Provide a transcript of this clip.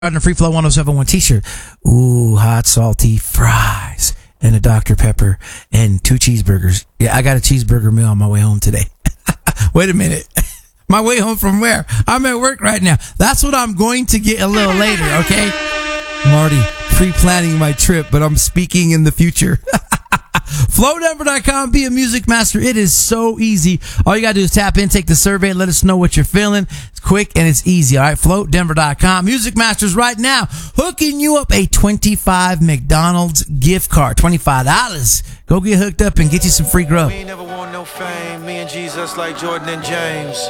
on the Free Flow 1071 t-shirt. Ooh, hot, salty fries and a Dr. Pepper and 2 cheeseburgers. Yeah, I got a cheeseburger meal on my way home today. Wait a minute. My way home from where? I'm at work right now. That's what I'm going to get a little later, okay? I'm already pre-planning my trip, but I'm speaking in the future. FlowDenver.com, be a music master. It is so easy. All you got to do is tap in, take the survey, and let us know what you're feeling. It's quick and it's easy. All right, FlowDenver.com. Music masters right now, hooking you up a $25 McDonald's gift card. $25. Go get hooked up and get you some free grub. We ain't never want no fame. Me and Jesus like Jordan and James.